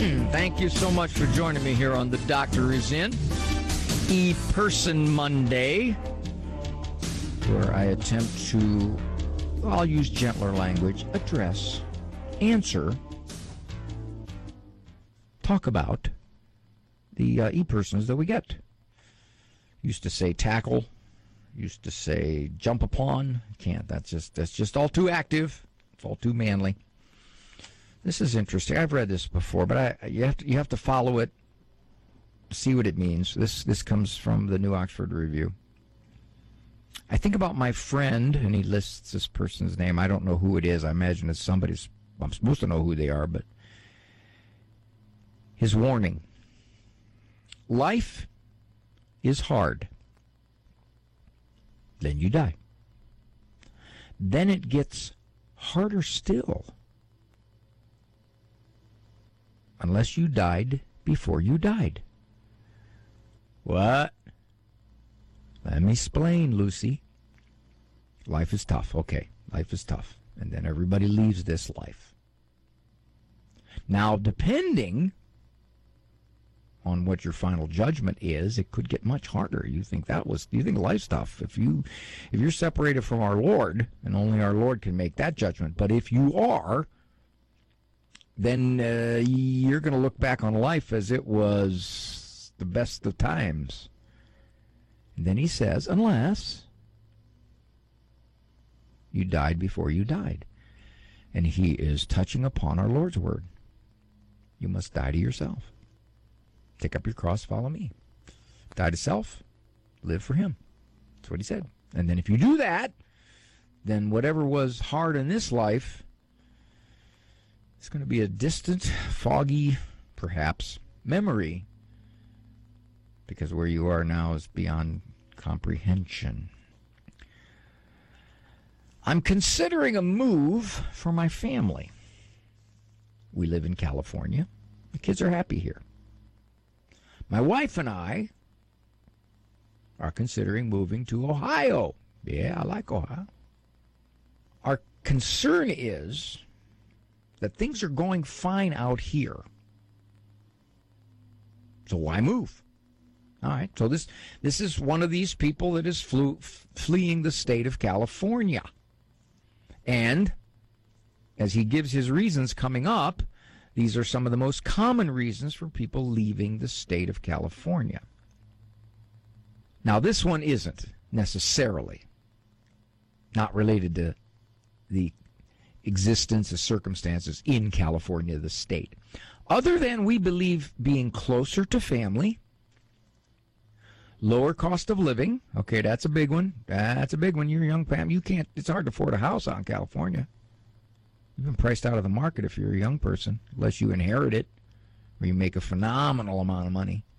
Thank you so much for joining me here on The Doctor Is In, E-Person Monday, where I attempt to, I'll use gentler language, address, answer, talk about the E-Persons that we get. Used to say tackle, used to say jump upon. Can't. That's just all too active. It's all too manly. This is interesting. I've read this before, but you have to follow it, see what it means. This comes from the New Oxford Review. I think about my friend, and he lists this person's name. I don't know who it is. I imagine it's somebody's. I'm supposed to know who they are, but his warning: life is hard. Then you die. Then it gets harder still. Unless you died before you died. What? Let me explain, Lucy. Life is tough. Okay, life is tough. And then everybody leaves this life. Now, depending on what your final judgment is, it could get much harder. You think life's tough. If you're separated from our Lord, and only our Lord can make that judgment. But if you are, then you're going to look back on life as it was the best of times. And then he says, unless you died before you died. And he is touching upon our Lord's word. You must die to yourself. Take up your cross, follow me. Die to self, live for him. That's what he said. And then if you do that, then whatever was hard in this life, it's going to be a distant, foggy, perhaps, memory, because where you are now is beyond comprehension. I'm considering a move for my family. We live in California. The kids are happy here. My wife and I are considering moving to Ohio. Yeah, I like Ohio. Our concern is that things are going fine out here. So why move? All right, so this is one of these people that is fleeing the state of California. And as he gives his reasons coming up, these are some of the most common reasons for people leaving the state of California. Now, this one isn't necessarily not related to the existence of circumstances in California, the state. Other than we believe being closer to family, lower cost of living. Okay, that's a big one. That's a big one. You're a young family. It's hard to afford a house out in California. You've been priced out of the market if you're a young person, unless you inherit it or you make a phenomenal amount of money.